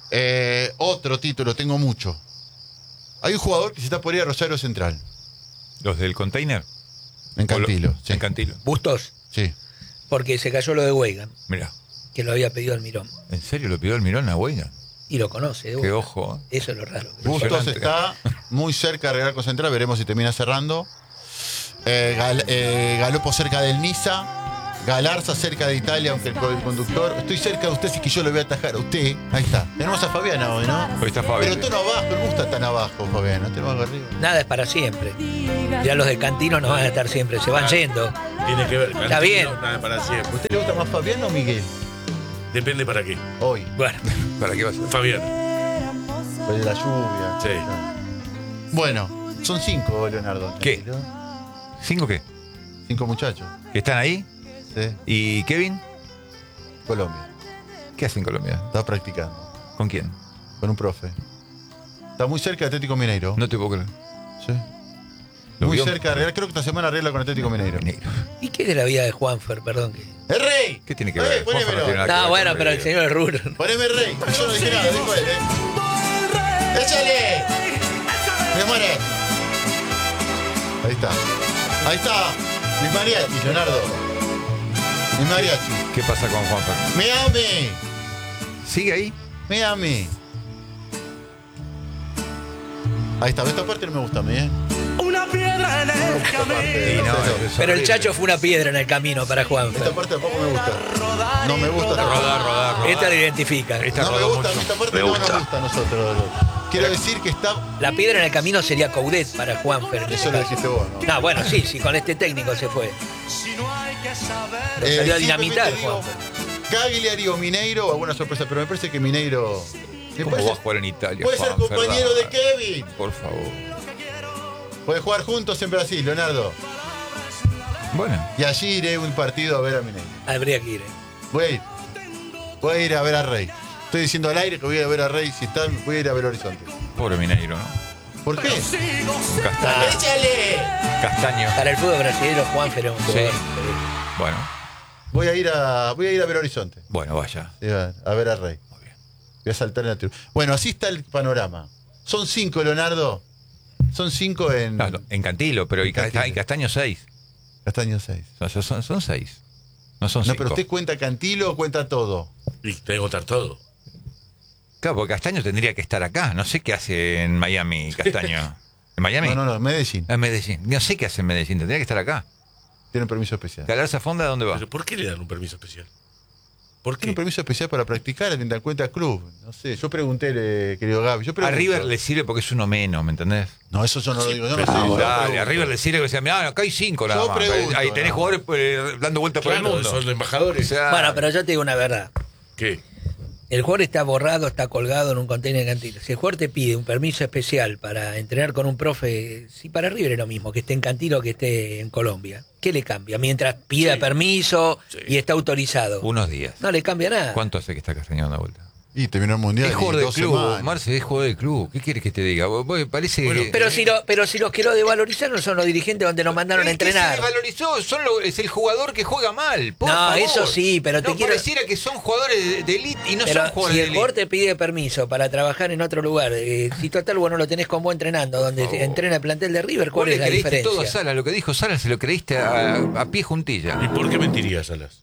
Otro título, tengo mucho. Hay un jugador que se está por ir a Rosario Central. ¿Los del container? En Cantilo. Sí. En Cantilo. Bustos, Sí. porque se cayó lo de Weigan, Mirá. que lo había pedido Almirón. ¿En serio lo pidió el Mirón a Huayna? Y lo conoce. Qué ojo. Eso es lo raro. Bustos está muy cerca de Real con Central, veremos si termina cerrando. Galopo cerca del Niza. Galarza cerca de Italia, aunque el conductor. Estoy cerca de usted, si que yo lo voy a atajar a usted. Ahí está. Tenemos a Fabiana hoy, ¿no? Hoy está Fabián. Pero tono abajo, me gusta tan abajo, Fabiana. Tenemos algo arriba. Nada es para siempre. Ya los de Cantino no van a estar siempre, se van yendo. Tiene que ver. Está bien. Nada para siempre. ¿A usted le gusta más Fabián o Miguel? Depende para qué. Hoy. Bueno, ¿Para qué va a ser? Fabián. Por la lluvia. Sí. Bueno, son 5, Leonardo. ¿Qué? Tranquilo. ¿5 qué? 5 muchachos. ¿Que están ahí? Sí. ¿Y Kevin? Colombia. ¿Qué hace en Colombia? Está practicando. ¿Con quién? Con un profe. Está muy cerca de Atlético Mineiro. No te puedo creer. Sí. ¿Lo Muy vio? cerca de Real. Creo que esta semana arregla con Atlético Mineiro. Mineiro. ¿y qué de la vida de Juanfer? Perdón. ¡El rey! ¿Qué tiene que ver? Juanfer Ponémelo. no tiene nada que No, ver bueno, con pero el River. señor es rubro. Poneme el rey. Yo no dije nada, dijo él, ¡Échale! ¡Me muere! Ahí está. Ahí está. Mi mariachi, Leonardo. Mi mariachi. ¿Qué pasa con Juanfer? ¡Miami! ¿Sigue ahí? ¡Miami! Ahí está. Esta parte no me gusta a mí, ¿eh? Una piedra en el Esta parte, Sí, no, no sé, es Pero el horrible. Chacho fue una piedra en el camino para Esta Juanfer. parte tampoco me gusta. No me gusta. Rodar. Esta lo identifica. Esta No me rodó gusta. mucho. Esta parte no nos gusta a nosotros. Quiero decir que está... La piedra en el camino sería Coudet para Juanfer. en Eso este lo caso. dijiste vos, ¿no? No, bueno, sí, con este técnico se fue. Lo salió a simplemente dinamitar, digo, Juanfer. Cagliari o Mineiro, alguna sorpresa, pero me parece que Mineiro... me ¿Cómo parece- va a jugar en Italia? Puede ser Juanfer? compañero de Dale. Kevin. Por favor. Puede jugar juntos en Brasil, Leonardo. Bueno. Y allí iré a un partido a ver a Mineiro. Habría que ir. Voy a ir. Voy a ir a ver a Rey. Estoy diciendo al aire que voy a ir a ver a Rey. Si está, voy a ir a ver Horizonte. Pobre Mineiro, ¿no? ¿Por qué? Un castaño. Ah, ¡Échale! Castaño. para el fútbol brasileño, Juanfer es un jugador. Bueno. Voy a ir a ver Horizonte. Bueno, vaya. Sí, a ver a Rey. Muy bien. Voy a saltar en la tribuna. Bueno, así está el panorama. Son 5, Leonardo. Son 5 en Claro, en Cantilo, pero y Castaño 6. Castaño 6. Son 6. No son 5. No, pero usted cuenta Cantilo o cuenta todo. Y tengo que contar todo. Claro, porque Castaño tendría que estar acá. No sé qué hace en Miami, Castaño. ¿En Miami? No, Medellín. En Medellín. No sé qué hace en Medellín. Tendría que estar acá. Tiene un permiso especial. ¿Galarza Fonda dónde va? ¿Pero por qué le dan un permiso especial? ¿Por Tiene qué? un permiso especial para practicar en la cuenta club. No sé, yo pregunté, querido Gaby. Yo A pregunto. River le sirve porque es uno menos, ¿me entendés? No, eso yo no lo digo. Yo no pero sé. no, yo Dale, pregunto. a River le sirve que decía, mirá, acá hay 5 nada Yo más. pregunto, Ahí tenés no. jugadores dando vueltas por el Claro, mundo. son los embajadores. O sea, Bueno, pero yo te digo una verdad. ¿Qué? El jugador está borrado, está colgado en un contenedor de Cantilo. Si el jugador te pide un permiso especial para entrenar con un profe, si para River es lo mismo, que esté en Cantilo o que esté en Colombia, ¿qué le cambia? Mientras pida Sí. permiso Sí. y está autorizado. unos días. No le cambia nada. ¿Cuánto hace que está Castaño dando vuelta? Y terminó el mundial. Es y jugador del 2 club, semanas. Marce, es jugador del club. ¿Qué quieres que te diga? Parece Bueno, que... Pero si los que lo devalorizaron son los dirigentes donde nos mandaron a Es que entrenar. se desvalorizó, es el jugador que juega mal. Por No, favor. eso sí, pero te no, quiero- pareciera que son jugadores de elite y no Pero son jugadores si de el elite. jugador te pide permiso para trabajar en otro lugar, si total vos no lo tenés con vos entrenando, donde favor. entrena el plantel de River, Vos ¿cuál le es la creíste diferencia? todo a Salas, lo que dijo Salas se lo creíste a pie juntilla. ¿Y por qué mentirías, Salas?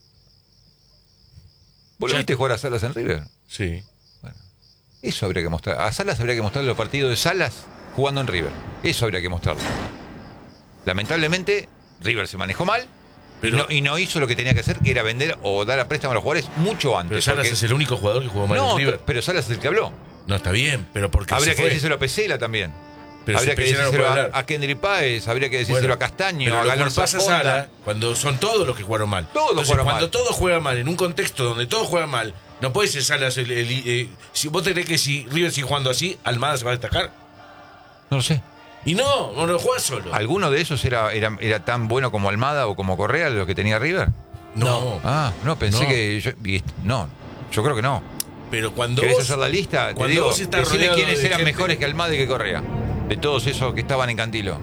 ¿Vos lo Ya- viste jugar a Salas en River? Sí. Bueno, eso habría que mostrar. A Salas habría que mostrarle los partidos de Salas jugando en River. Eso habría que mostrarlo. Lamentablemente, River se manejó mal Pero, y no hizo lo que tenía que hacer, que era vender o dar a préstamo a los jugadores mucho antes. pero Salas porque- es el único jugador que jugó mal No, en River. pero Salas es el que habló. No, está bien, pero porque Habría se que fue. decírselo a Pesela también. Pero habría si que Pesela no decírselo puede a hablar. Kendry Páez, habría que decírselo Bueno, a Castaño, pero a lo que Galarza pasa, Fonda. Sala, cuando son todos los que jugaron mal. Todos Entonces, jugaron cuando mal. todos juegan mal, en un contexto donde todos juegan mal, no puede ser Salas si vos te crees que si River sigue jugando así, Almada se va a destacar. No lo sé. Y no lo juega solo. ¿Alguno de esos era tan bueno como Almada o como Correa, lo que tenía River? No. Ah, no, pensé No. que... yo creo que no. Pero cuando ¿Querés vos, hacer la lista? Te cuando digo, vos estás decime rodeado quiénes de eran gente- mejores que Almada y que Correa. De todos esos que estaban en Cantilo.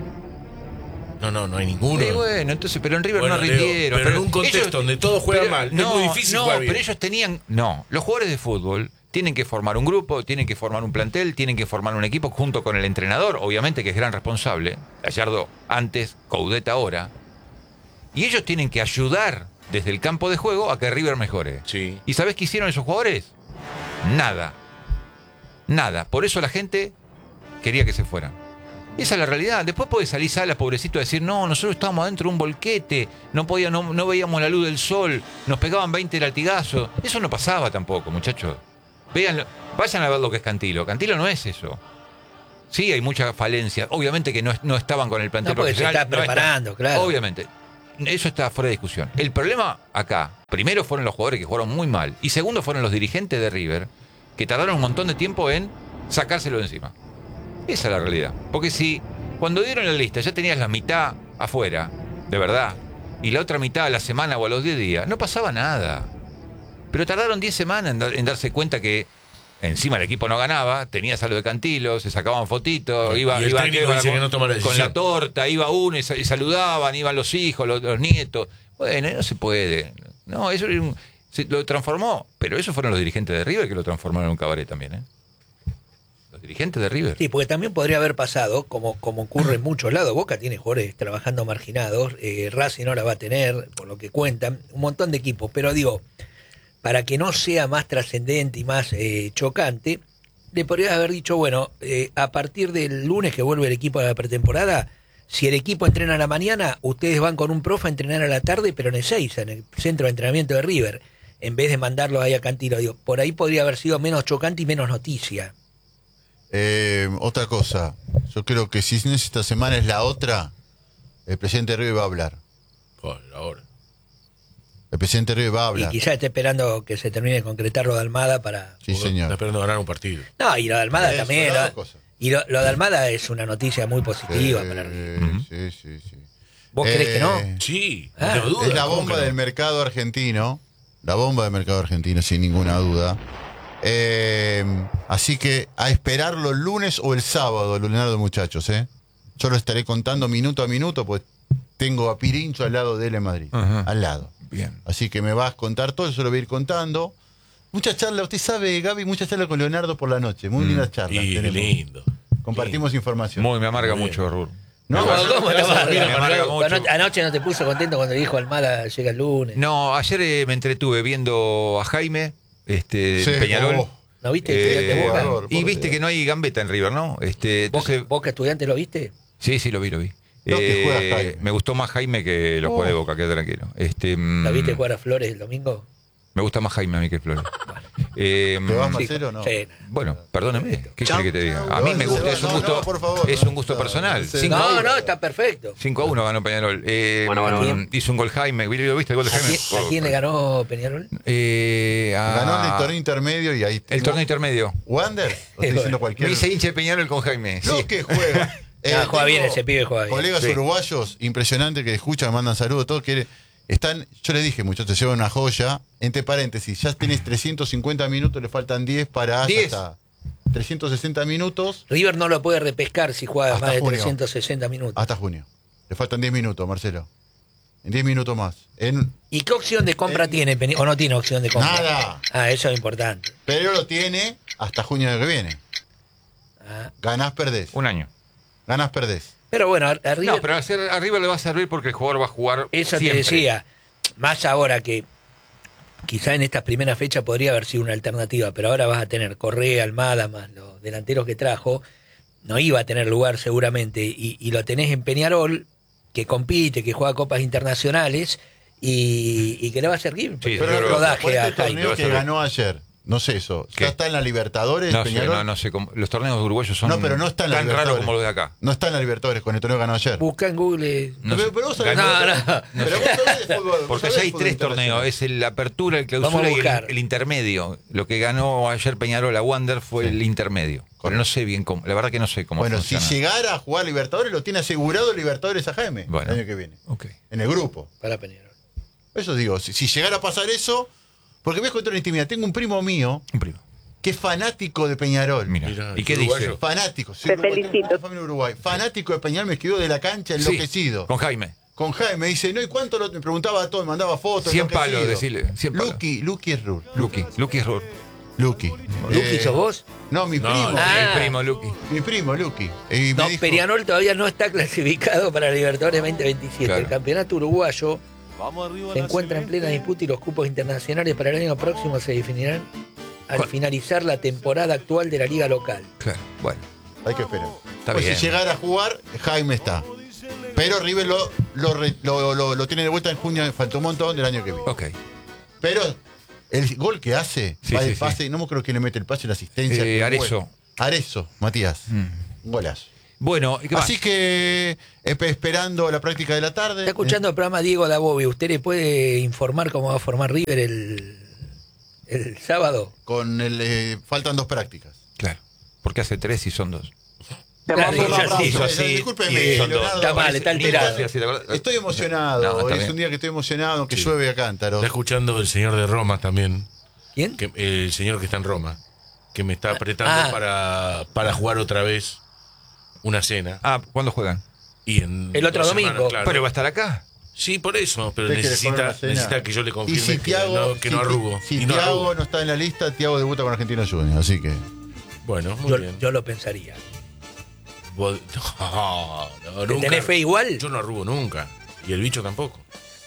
No hay ninguno. Y bueno, entonces, pero en River Bueno, no Leo, rindieron. pero en un contexto donde todos juegan mal, es muy difícil no, jugar bien. pero ellos tenían... No, los jugadores de fútbol Tienen que formar un grupo, tienen que formar un plantel, tienen que formar un equipo junto con el entrenador, obviamente que es gran responsable. Gallardo antes, Coudet ahora. Y ellos tienen que ayudar desde el campo de juego a que River mejore. Sí. ¿Y sabés qué hicieron esos jugadores? Nada. Nada. Por eso la gente quería que se fueran. Esa es la realidad. Después puede salir Salas, pobrecito, a decir, no, nosotros estábamos adentro de un volquete, no veíamos la luz del sol, nos pegaban 20 latigazos. Eso no pasaba tampoco, muchachos. Vayan a ver lo que es Cantilo. Cantilo no es eso. Sí, hay mucha falencia. Obviamente que no estaban con el plantel No, porque se profesional. está preparando, claro. Obviamente. Eso está fuera de discusión. El problema acá, primero fueron los jugadores que jugaron muy mal. Y segundo fueron los dirigentes de River, que tardaron un montón de tiempo en sacárselo de encima. Esa es la realidad. Porque si cuando dieron la lista ya tenías la mitad afuera, de verdad, y la otra mitad a la semana o a los 10 días, no pasaba nada. Pero tardaron 10 semanas en darse cuenta que encima el equipo no ganaba, tenías a lo de Cantilo, se sacaban fotitos, iba técnico dice que no toma la con decisión. la torta, iba uno y saludaban, iban los hijos, los nietos. Bueno, no se puede. No, eso lo transformó. Pero esos fueron los dirigentes de River que lo transformaron en un cabaret también, ¿eh? Los dirigentes de River. Sí, porque también podría haber pasado, como ocurre en muchos lados. Boca tiene jugadores trabajando marginados, Racing no la va a tener, por lo que cuentan, un montón de equipos. Pero digo, para que no sea más trascendente y más chocante, le podrías haber dicho, bueno, a partir del lunes que vuelve el equipo a la pretemporada, si el equipo entrena a la mañana, ustedes van con un profe a entrenar a la tarde, pero en el 6, en el centro de entrenamiento de River, en vez de mandarlo ahí a Cantilo. Digo, por ahí podría haber sido menos chocante y menos noticia. Otra cosa, yo creo que si no es esta semana es la otra, el presidente de River va a hablar. Por ahora. El presidente de River va a Y hablar. quizás esté esperando que se termine de concretar lo de Almada para... Sí, Está señor. esperando ganar un partido. No, y lo de Almada Eso, también. las dos cosas. Y lo de Almada es una noticia muy positiva para River. Sí. ¿Vos crees que no? Sí, Ah, no tengo duda. Es la ¿Cómo bomba que no? del mercado argentino. La bomba del mercado argentino, sin ninguna duda. Así que a esperarlo el lunes o el sábado, Leonardo, muchachos. Yo lo estaré contando minuto a minuto, pues tengo a Pirincho al lado de él en Madrid. Ajá. Al lado. Bien. Así que me vas a contar todo, yo lo voy a ir contando. Mucha charla, usted sabe, Gaby, mucha charla con Leonardo por la noche. Muy lindas charlas. Y qué tenemos. lindo. Compartimos información. Me amarga Muy mucho, Rur. No, ¿Cómo te amarga? Me amarga mucho. Anoche no te puso contento cuando dijo Almada llega el lunes. No, ayer me entretuve viendo a Jaime, Sí, Peñarol. oh. ¿No viste Estudiante Boca? jugador. Y viste que no hay gambeta en River, ¿no? Entonces, ¿Boca Estudiante lo viste? sí, lo vi. No, que juega Jaime. Me gustó más Jaime que los jugadores de Boca, quédate tranquilo. ¿Lo viste jugar a Flores el domingo? Me gusta más Jaime a mí que Flores. ¿Te vas, Sí, Marcelo, o no? sí. Bueno, perdóneme, ¿qué quiere que te diga? A No, mí me no, gusta, no, es un no, gusto, no, por favor, es no, un gusto no, personal. no, 5-1. No, está perfecto. 5-1 ganó Peñarol. Bueno. Hizo un gol Jaime. ¿Lo viste el gol de Jaime? ¿A quién le ganó Peñarol? Ganó el torneo intermedio y ahí. El torneo intermedio. ¿Wander? ¿O estoy diciendo Me cualquier? hice hincha de Peñarol con Jaime. Lo Sí. que juega. Juega bien tengo ese pibe, juega bien. Colegas Sí. uruguayos, impresionante, que escuchan, mandan saludos, todos quieren. Están, yo les dije, muchachos, llevan una joya. Entre paréntesis, ya tenés 350 minutos, le faltan 10 para 10. hasta 360 minutos River no lo puede repescar si juega Hasta más de junio. 360 minutos. hasta junio. Le faltan 10 minutos, Marcelo. En 10 minutos más. ¿Y qué opción de compra tiene o no tiene opción de compra? Nada. Ah, eso es importante. Pero lo tiene hasta junio del que viene. Ah. Ganás, perdés. Un año. Ganás, perdés. Pero bueno, a River, No, pero a River le va a servir porque el jugador va a jugar eso siempre. te decía. Más ahora que quizá en esta primera fecha podría haber sido una alternativa, pero ahora vas a tener Correa, Almada, más los delanteros que trajo. No iba a tener lugar seguramente. Y lo tenés en Peñarol, que compite, que juega copas internacionales y que le va a servir Sí, Pero pero rodaje por a este Jaime. torneo que ganó ayer, no sé eso. ¿Qué? ¿Ya está en la Libertadores, No sé, Peñarol? no sé cómo. Los torneos uruguayos son No, pero no está en la tan raros Libertadores. como los de acá. No está en la Libertadores con el torneo que ganó ayer. Busca en Google. No pero, sé. pero vos sabés, Ganó- pero vos sabés de fútbol, vos Porque sabés allá de hay fútbol tres torneos, internacional. es el apertura, el Vamos clausura a y buscar. el intermedio. Lo que ganó ayer Peñarol a Wander fue el intermedio. Pero no sé bien cómo, la verdad que no sé cómo Bueno, funciona. si llegara a jugar Libertadores, lo tiene asegurado Libertadores a Jaime Bueno. el año que viene. Ok. En el grupo. Para Peñarol. Eso digo, si llegara a pasar eso, porque voy a contar una intimidad. Tengo un primo mío Un primo. que es fanático de Peñarol. Mira. Mirá, ¿Y qué uruguayo. dice? Fanático. Sí, Te tengo felicito. familia en Uruguay. Fanático de Peñarol, me escribió de la cancha Sí, enloquecido. con Jaime. Con Jaime, me dice, no, ¿y cuánto me preguntaba todo? Me mandaba fotos. 100 enloquecido. palos, decirle. 100 palos. Lucky es Rur. Lucky es Rur. Luqui. ¿Luqui sos vos? No, mi No, primo. no. Ah. El primo Luqui. Mi primo, Luqui. Y No, me dijo, Perianol todavía no está clasificado para Libertadores 2027. Claro. El campeonato uruguayo se encuentra en plena disputa y los cupos internacionales para el año próximo se definirán al ¿Cuál? finalizar la temporada actual de la liga local. Claro, bueno. hay que esperar. Está Pues bien. si llegara a jugar, Jaime está. Pero River lo tiene de vuelta en junio, faltó un montón del año que viene. Ok. Pero el gol que hace, Sí, va sí, el pase, no me creo quién le mete el pase, la asistencia. Arezzo. Arezzo, Matías. Un golazo. Bueno, ¿y qué más? Así que esperando la práctica de la tarde. Está escuchando el programa Diego Dabove. ¿Usted le puede informar cómo va a formar River el sábado? Con faltan 2 prácticas. Claro. Porque hace 3 y son 2. Claro, ya sí. Hizo así, Discúlpeme, y son Leonardo. dos. Está mal, está alterado. Sí, así, ¿te acuerdas? Estoy emocionado. No, está es bien. un día que estoy emocionado, que Sí. llueve a cántaros. Está escuchando el señor de Roma también. ¿Quién? El señor que está en Roma. Que me está apretando para jugar otra vez una cena. Ah, ¿cuándo juegan? Y en El otro 2 domingo. semanas, claro. Pero va a estar acá. Sí, por eso. Pero ¿Usted quiere jugar una necesita cena? que yo le Y confirme si Thiago, que no arrugo. Si Y no Thiago arrugo. no está en la lista, Thiago debuta con Argentinos Juniors, así que. Bueno, muy bien. Yo lo pensaría. Vos- No, ¿Te nunca. tenés fe igual? Yo no arrugo nunca. Y el bicho tampoco.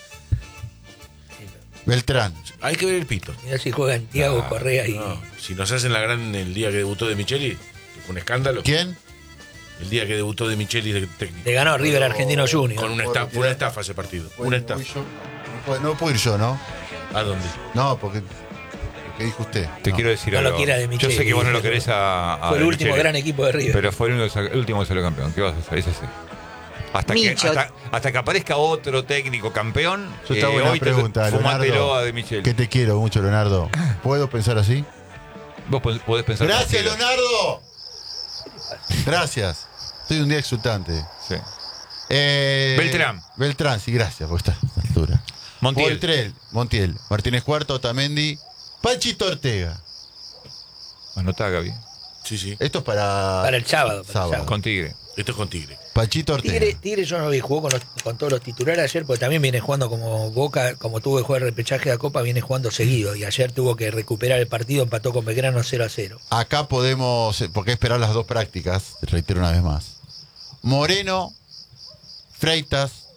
Beltrán. Hay que ver el pito. Mirá si juegan Thiago Correa y. No, si nos hacen la gran el día que debutó de Micheli, que fue un escándalo. ¿Quién? El día que debutó de Micheli de técnico. Le ganó River Argentino Junior. Con una estafa, fue una estafa ese partido. Una estafa. No puedo ir yo, ¿no? ¿A dónde? No, porque. Lo que dijo usted. Te No. quiero decir No lo algo. quiera de Yo Micheli, sé que vos no lo pero querés a Fue el de último Micheli, gran equipo de River. Pero fue el último que salió campeón. ¿Qué vas a hacer? Es así. Hasta que aparezca otro técnico campeón, Yo te hago una hoy pregunta, fumátelo Leonardo. a De Micheli. Que te quiero mucho, Leonardo. ¿Puedo pensar así? Vos podés pensar. Gracias, tranquilo. Leonardo. Gracias. Estoy un día exultante. Sí. Beltrán. Beltrán, sí, gracias por estar a esta altura. Montiel. Martínez Cuarto, Otamendi. Panchito Ortega. Anotá, Gaby. Sí, sí. Esto es para. Para el sábado. para el sábado. Con Tigre. Esto es con Tigre. Panchito Ortega. Tigre yo no lo vi, jugó con todos los titulares ayer, porque también viene jugando como Boca, como tuvo que jugar el repechaje de la Copa, viene jugando seguido. Y ayer tuvo que recuperar el partido, empató con Belgrano 0-0. Acá podemos, porque esperar las 2 prácticas, reitero una vez más. Moreno, Freitas,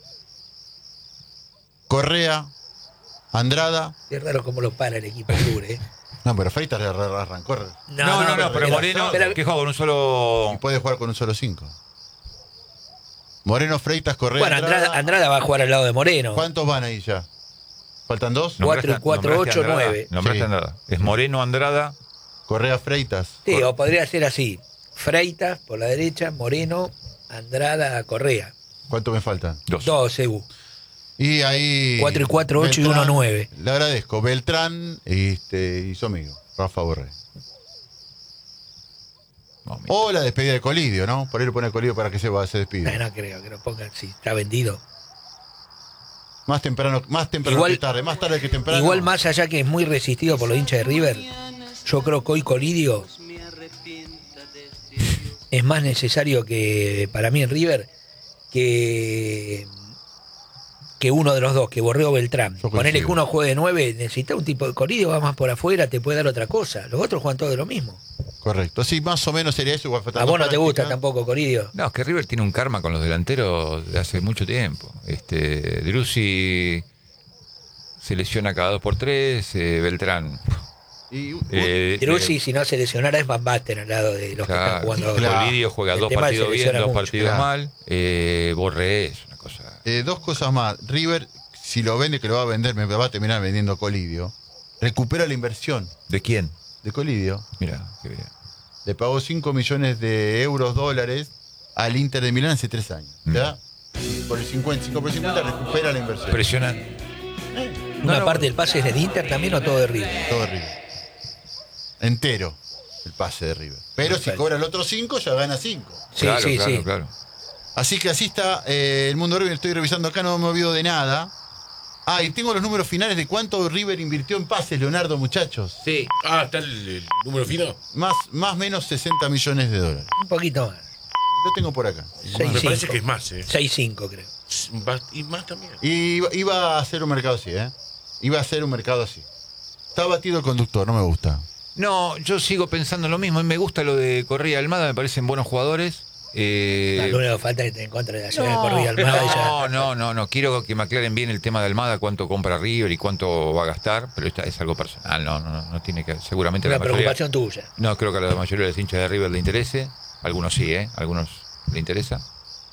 Correa, Andrada. Es raro cómo lo para el equipo Tigre. No, pero Freitas arrancó. No, pero Moreno, pero- que juega con un solo. Y puede jugar con un solo 5. Moreno, Freitas, Correa. Bueno, Andrada va a jugar al lado de Moreno. ¿Cuántos van ahí ya? ¿Faltan 2? No. 4 y 4, 8, 9. Nombraste Sí. Andrada. Es Moreno, Andrada. Correa, Freitas. Sí, o podría ser así. Freitas por la derecha, Moreno, Andrada, Correa. ¿Cuántos me faltan? 2. 2 EU. Y ahí. 4 y 4, 8 y Beltrán, 1, 9. Le agradezco. Beltrán y su amigo, Rafa Borré. O la despedida de Colidio, ¿no? Por ahí le pone Colidio para que se despide. No creo que lo pongan así. Está vendido. Más temprano Igual- que tarde, más tarde que temprano. Igual más allá que es muy resistido por los hinchas de River, yo creo que hoy Colidio es más necesario que para mí en River que uno de los dos, que Borré o Beltrán. Yo Ponele coincido. que uno juegue de 9, necesita un tipo de Colidio, va más por afuera, te puede dar otra cosa. Los otros juegan todo de lo mismo. Correcto. Sí, más o menos sería eso. Igual faltan A vos no 2 te gusta prácticas. tampoco Colidio. No, es que River tiene un karma con los delanteros de hace mucho tiempo. Drussi se lesiona cada 2x3, Beltrán. Y, Drussi, si no se lesionara, es Van Basten al lado de los que están Claro, jugando. claro. Colidio juega El 2 tema es que partidos se bien, lesiona 2 mucho. partidos Claro. mal. Borré es una cosa. 2 cosas más. River, si lo vende, que lo va a vender, me va a terminar vendiendo Colidio. Recupera la inversión ¿De quién? de Colidio. Mira, qué bien. Le pagó 5 millones de euros, dólares al Inter de Milán hace 3 años. ¿Ya? Y por el 55 por 50 recupera la inversión. Impresionante. Una parte del pase es del Inter también o todo de River. Todo River. Entero el pase de River. Pero si Perfecto. cobra el otro 5, ya gana 5. Sí, claro, sí, claro, sí. claro. Así que así está el mundo de River. Estoy revisando acá, no me olvido de nada. Ah, y tengo los números finales de cuánto River invirtió en pases, Leonardo, muchachos. Sí. Ah, está el número fino. Más o menos 60 millones de dólares. Un poquito más. Lo tengo por acá. Seis, Me parece cinco. que es más, 6-5 creo. Y más también. Y iba a hacer un mercado así, ¿eh? Iba a hacer un mercado así. Está batido el conductor, no me gusta. No, yo sigo pensando lo mismo. Me gusta lo de Correa y Almada, me parecen buenos jugadores. Lo único que falta es que te en contra de la ciudad de Correa y Almada. y ya. No. Quiero que me aclaren bien el tema de Almada, cuánto compra River y cuánto va a gastar, pero es algo personal. No tiene que. Seguramente Una la mayoría. preocupación tuya. No creo que a la mayoría de los hinchas de River le interese. Algunos sí, algunos le interesa.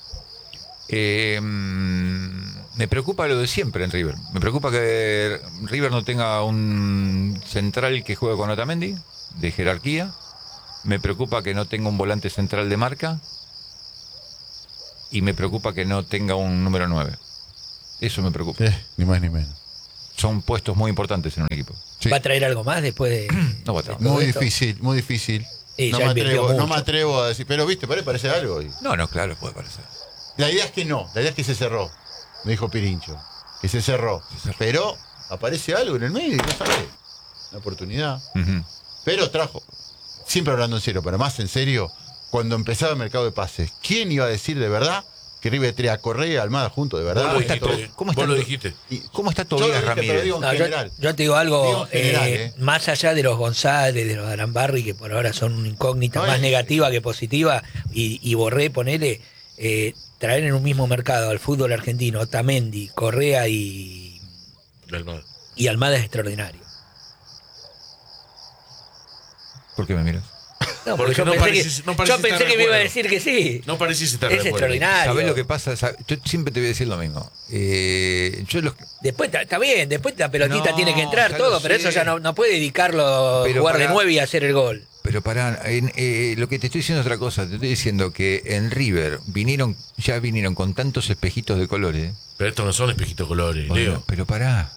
Me preocupa lo de siempre en River. Me preocupa que River no tenga un central que juegue con Otamendi, de jerarquía. Me preocupa que no tenga un volante central de marca. Y me preocupa que no tenga un número 9. Eso me preocupa. Ni más ni menos. Son puestos muy importantes en un equipo. Sí. ¿Va a traer algo más después de...? No va a traer. Muy esto? difícil, muy difícil. Y No ya me, invirtió atrevo, no mucho. me atrevo a decir, pero viste, parece algo. No, claro, puede parecer. La idea es que no, la idea es que se cerró, me dijo Pirincho, que se cerró. Pero aparece algo en el medio y no sabe. Una oportunidad. Ujú. Pero trajo, siempre hablando en serio, pero más en serio, cuando empezaba el mercado de pases, ¿quién iba a decir de verdad que River traía a Correa y Almada juntos, de verdad? Vos lo está dijiste. todo? ¿Cómo está Vos lo todo? dijiste. ¿Cómo está Yo lo Tobías dije, pero Ramírez? digo en No, general. yo te digo algo, Digo en general, más allá de los González, de los Arambarri, que por ahora son una incógnita No, más es- negativa que positiva, y Borré, ponele, traer en un mismo mercado al fútbol argentino Otamendi, Correa y Almada es extraordinario. ¿Por qué me miras? No, Porque yo no pensé, pareces- no yo pareces pensé estar que de me iba a acuerdo. decir que sí. No parecís estar Es de acuerdo. extraordinario. ¿Sabés lo que pasa? Yo siempre te voy a decir lo mismo. Después está bien, después la pelotita No, tiene que entrar ya todo, lo pero sé. eso ya no puede dedicarlo a Pero jugar de pará. 9 y hacer el gol. Pero pará, lo que te estoy diciendo es otra cosa. Te estoy diciendo que en River ya vinieron con tantos espejitos de colores. Pero estos no son espejitos colores, Bueno, Leo. pero pará.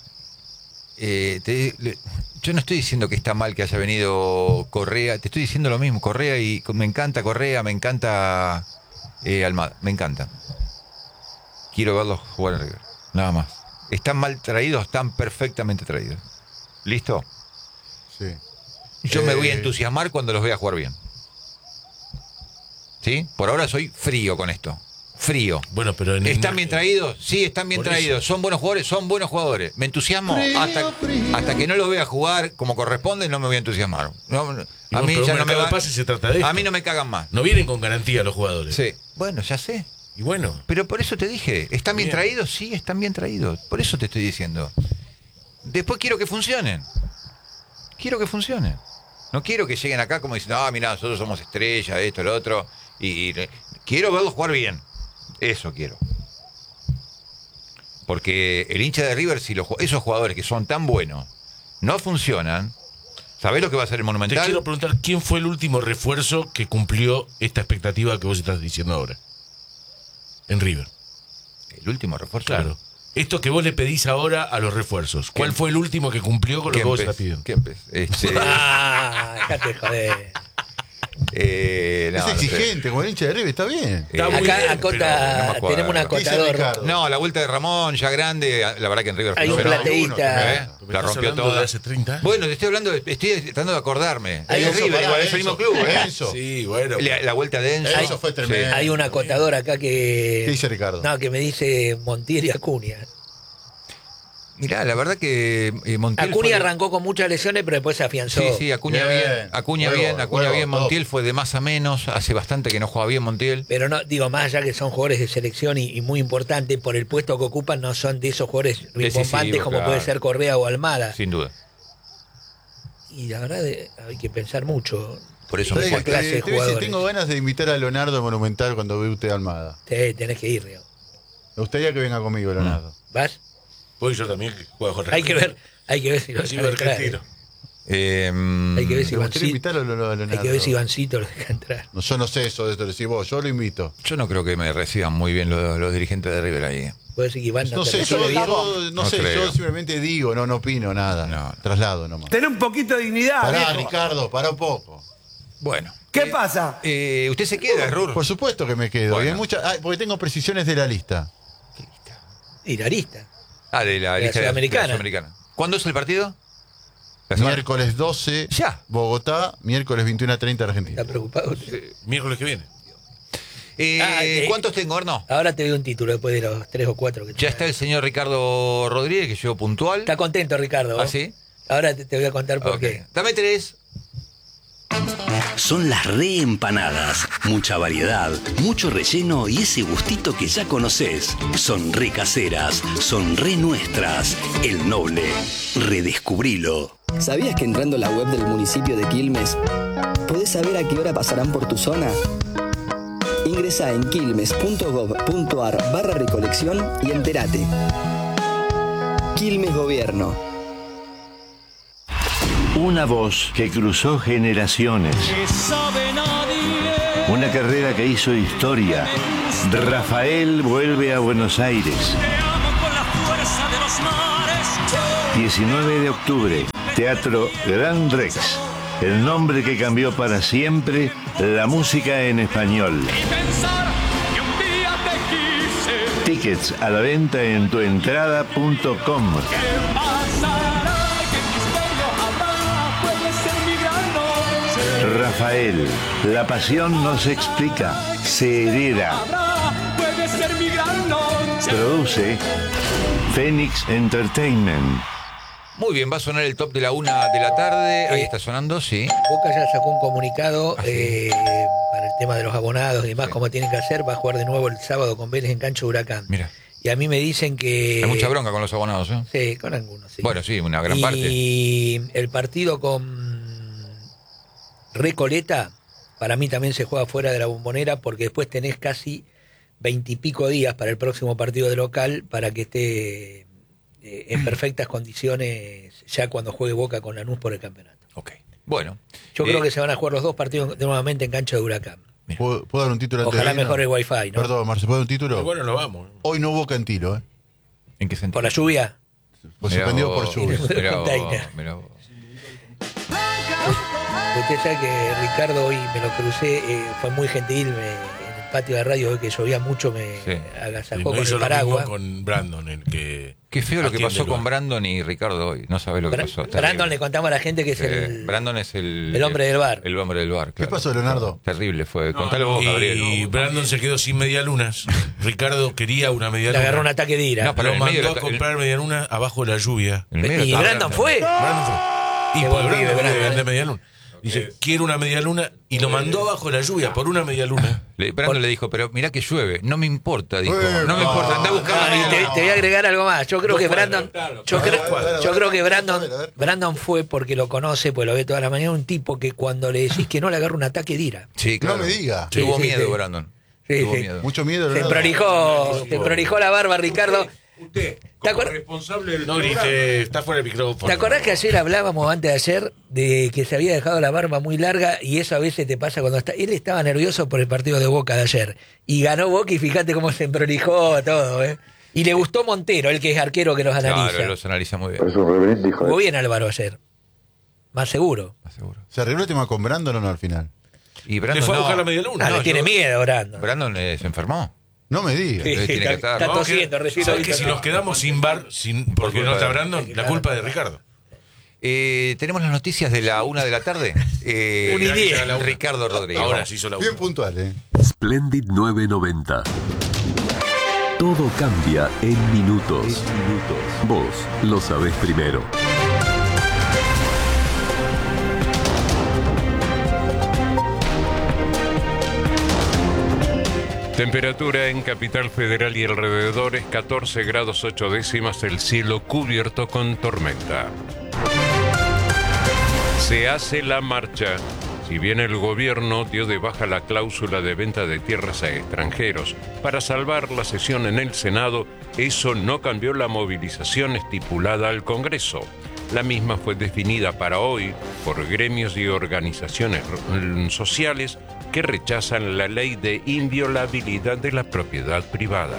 Yo no estoy diciendo que está mal que haya venido Correa. Te estoy diciendo lo mismo. Correa y me encanta Correa, me encanta Almada. Me encanta. Quiero verlos jugar en River. Nada más. Están mal traídos, están perfectamente traídos. ¿Listo? Sí. Yo me voy a entusiasmar cuando los vea jugar bien. ¿Sí? Por ahora soy frío con esto. Frío. Bueno, pero ¿Están bien traídos? Sí, están bien Por traídos. ¿Son buenos jugadores? Son buenos jugadores. Me entusiasmo hasta que no los vea jugar como corresponde, no me voy a entusiasmar. A mí ya no me de va- pases se trata de esto. a mí no me cagan más. No vienen con garantía los jugadores. Sí. Bueno, ya sé. Y bueno, Pero por eso te dije, ¿están bien Bien. traídos? Sí, están bien traídos. Por eso te estoy diciendo. Después quiero que funcionen. Quiero que funcionen. No quiero que lleguen acá como diciendo, mirá, nosotros somos estrellas, esto, lo otro. Y quiero verlos jugar bien. Eso quiero. Porque el hincha de River, si esos jugadores que son tan buenos no funcionan, ¿sabés lo que va a ser el te Monumental? quiero preguntar, ¿quién fue el último refuerzo que cumplió esta expectativa que vos estás diciendo ahora? En River. El último refuerzo. Claro. Esto que vos le pedís ahora a los refuerzos. ¿Cuál fue el último que cumplió con lo que vos estás pidiendo? Kempes. Dejate joder. No, Es no sé. exigente, como el hincha de River, está bien. Está muy Acá bien, acota, pero no me acuerdo. tenemos un ¿Qué dice acotador. Ricardo? No, la vuelta de Ramón, ya grande, la verdad que en River Hay un fenomenal. plateísta. ¿Eh? Me La estás rompió hablando de toda. hace 30 años. Bueno, te estoy tratando de acordarme. Hay Es un- River, pará, igual, es el mismo club. ¿eh? Enzo. Sí, bueno. La vuelta de Enzo. Eso fue tremendo. Hay un acotador acá que. ¿Qué dice Ricardo? No, que me dice Montiel y Acuña. Mirá, la verdad que Montiel Acuña fue- arrancó con muchas lesiones, pero después se afianzó. Sí, Acuña Bien. bien. Acuña Juego, bien, Acuña juego, bien. todo. Montiel fue de más a menos. Hace bastante que no juega bien Montiel. Pero no, digo, más allá que son jugadores de selección y muy importantes, por el puesto que ocupan, no son de esos jugadores rimbombantes Decisivos, como claro. puede ser Correa o Almada. Sin duda. Y la verdad hay que pensar mucho. Por eso Esa me ¿Sabés fue. que clase de te voy a decir, jugadores. tengo ganas de invitar a Leonardo a Monumental cuando ve usted a Almada. Tenés que ir, Leo. Me gustaría que venga conmigo, Leonardo. ¿Vas? Voy yo también que juego con Hay que ver si lo Sí, dejan entrar. argentino. Hay que ver si ¿Te gustaría Ivancito, invitarlo a Leonardo? hay que ver si Ivancito lo deja entrar. No, yo no sé eso de esto, lo decís vos, yo lo invito. Yo no creo que me reciban muy bien los dirigentes de River ahí. Puede ser que Iván No te sé, resuelve bien. no No sé, creo. yo simplemente digo, no opino nada. No. Traslado nomás. Tener un poquito de dignidad. Pará, viejo. Ricardo, pará un poco. Bueno. ¿Qué pasa? ¿Usted se queda, Rur? Por supuesto que me quedo. Bueno. Y hay porque tengo precisiones de la lista. Irarista. De la lista Sudamericana. de la Sudamericana. ¿Cuándo es el partido? La semana- Miércoles 12, Ya. Bogotá, miércoles 21:30 Argentina. ¿Está preocupado? Miércoles que viene. ¿Cuántos tengo, Arno? Ahora te doy un título después de los 3 o 4 que Ya tenés. está el señor Ricardo Rodríguez, que llegó puntual. Está contento, Ricardo. ¿Ah, sí? Ahora te voy a contar por Ok. qué. Dame 3. son las reempanadas. Mucha variedad, mucho relleno y ese gustito que ya conoces. Son re caseras, son re nuestras. El Noble, redescubrilo. ¿Sabías que entrando a la web del municipio de Quilmes podés saber a qué hora pasarán por tu zona? Ingresá en quilmes.gov.ar/recolección y entérate. Quilmes Gobierno. Una voz que cruzó generaciones. Una carrera que hizo historia. Rafael vuelve a Buenos Aires. 19 de octubre, Teatro Gran Rex. El nombre que cambió para siempre la música en español. Tickets a la venta en tuentrada.com. Rafael, la pasión no se explica, se hereda. Produce Phoenix Entertainment. Muy bien, va a sonar el top de la 1 de la tarde. Ahí está sonando, sí. Boca ya sacó un comunicado sí. Para el tema de los abonados y demás, cómo tienen que hacer. Va a jugar de nuevo el sábado con Vélez en cancha de Huracán. Mira. Y a mí me dicen que... Hay mucha bronca con los abonados, ¿eh? Sí, con algunos, sí. Bueno, sí, una gran parte. Y el partido con Recoleta, para mí también se juega fuera de la Bombonera, porque después tenés casi 20 y pico días para el próximo partido de local para que esté en perfectas condiciones ya cuando juegue Boca con Lanús por el campeonato. Ok. Bueno. Yo creo que se van a jugar los dos partidos nuevamente en cancha de Huracán. ¿Puedo dar un título? Ojalá mejore el wifi, ¿no? Perdón, Marce, ¿puedo dar un título? Bueno, lo vamos. Hoy no hubo Cantilo, ¿eh? ¿En qué sentido? ¿Por la lluvia? Pues suspendido por lluvia. Mirá vos. Usted sabe que Ricardo hoy me lo crucé, fue muy gentil, en el patio de radio hoy que llovía mucho, me agasajó con el paraguas. Con Brandon, el que... Qué feo lo que pasó con Brandon y Ricardo hoy. No sabés lo que pasó. Brandon le contamos a la gente que es Brandon es el hombre del bar. El hombre del bar, ¿Qué pasó, Leonardo? Terrible fue. Contalo vos, Gabriel. Y Brandon se quedó sin medialunas. Ricardo quería una medialuna. Le agarró un ataque de ira. No, pero lo mandó a comprar medialuna abajo de la lluvia. ¿Y Brandon fue? Brandon fue. Y por Brandon vende medialuna. Dice, quiero una medialuna, y lo mandó abajo de la lluvia por una medialuna. Brandon le dijo, pero mirá que llueve, no me importa, dijo. No me importa, anda a buscar una medialuna. Te voy a agregar algo más. Yo creo que Brandon, yo creo que Brandon fue porque lo conoce, pues lo ve toda la mañana, un tipo que cuando le decís que no le agarra un ataque de ira. Sí, claro. No me diga. Tuvo miedo, Brandon. Tuvo miedo. Mucho miedo, Te Leonardo. prolijó la barba, Ricardo. Usted, como responsable del... No grite, está fuera del micrófono. ¿Te acordás que ayer hablábamos, antes de ayer, de que se había dejado la barba muy larga y eso a veces te pasa cuando está... Él estaba nervioso por el partido de Boca de ayer y ganó Boca y fíjate cómo se prolijó todo, ¿eh? Y le gustó Montero, el que es arquero que los analiza. Claro, los analiza muy bien. Jugó bien Álvaro ayer. Más seguro. ¿Se arregló el tema con Brandon o no al final? Y Brandon le fue a buscar la medialuna. Le tiene miedo, Brandon. Brandon se enfermó. No me digas. Está tosiendo, recién. ¿Sabes que si nos quedamos sin bar, porque no está Brandon, la culpa es de Ricardo? Tenemos las noticias de la 1 de la tarde. 1 y 10. Ricardo Rodríguez. Ahora sí hizo la 1. Bien puntual, ¿eh? Splendid 990. Todo cambia en minutos. Vos lo sabés primero. Temperatura en Capital Federal y alrededores 14 grados 8 décimas, el cielo cubierto con tormenta. Se hace la marcha. Si bien el gobierno dio de baja la cláusula de venta de tierras a extranjeros para salvar la sesión en el Senado, eso no cambió la movilización estipulada al Congreso. La misma fue definida para hoy por gremios y organizaciones sociales que rechazan la ley de inviolabilidad de la propiedad privada.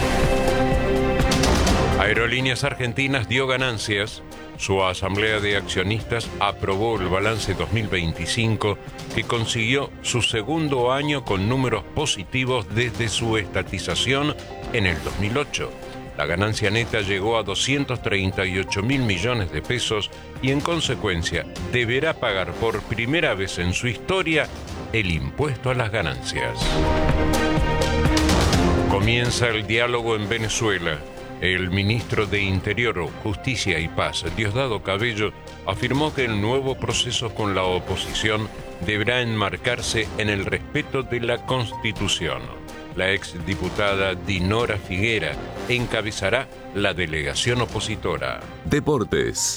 Aerolíneas Argentinas dio ganancias. Su asamblea de accionistas aprobó el balance 2025, que consiguió su segundo año con números positivos desde su estatización en el 2008. La ganancia neta llegó a 238.000 millones de pesos y en consecuencia deberá pagar por primera vez en su historia el impuesto a las ganancias. Comienza el diálogo en Venezuela. El ministro de Interior, Justicia y Paz, Diosdado Cabello, afirmó que el nuevo proceso con la oposición deberá enmarcarse en el respeto de la Constitución. La exdiputada Dinora Figuera encabezará la delegación opositora. Deportes.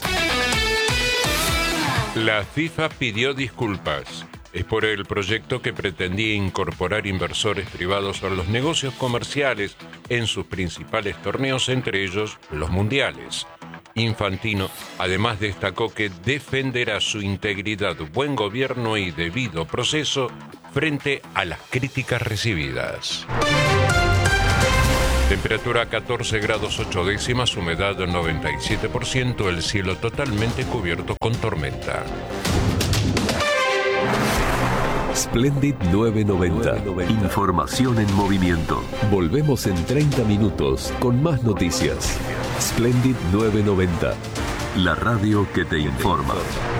La FIFA pidió disculpas. Es por el proyecto que pretendía incorporar inversores privados a los negocios comerciales en sus principales torneos, entre ellos los mundiales. Infantino además destacó que defenderá su integridad, buen gobierno y debido proceso frente a las críticas recibidas. Temperatura 14 grados 8 décimas, humedad 97%, el cielo totalmente cubierto con tormenta. Splendid 990. Información en movimiento. Volvemos en 30 minutos con más noticias. Splendid 990. La radio que te informa.